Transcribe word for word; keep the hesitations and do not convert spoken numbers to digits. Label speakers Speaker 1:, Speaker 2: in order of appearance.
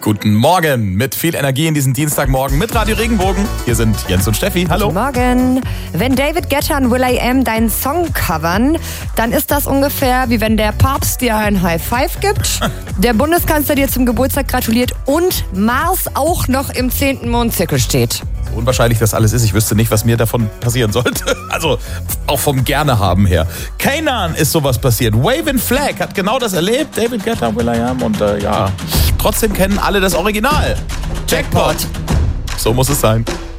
Speaker 1: Guten Morgen mit viel Energie in diesen Dienstagmorgen mit Radio Regenbogen. Hier sind Jens und Steffi. Hallo.
Speaker 2: Guten Morgen. Wenn David Guetta und will I Am deinen Song covern, dann ist das ungefähr wie wenn der Papst dir ein High Five gibt, der Bundeskanzler dir zum Geburtstag gratuliert und Mars auch noch im zehnten Mondzirkel steht.
Speaker 1: So unwahrscheinlich das alles ist, ich wüsste nicht, was mir davon passieren sollte. Also auch vom Gerne-Haben her. Kanan ist sowas passiert. Waving Flag hat genau das erlebt. David Guetta, will I Am und äh, ja, trotzdem kennen alle das Original. Jackpot. So muss es sein.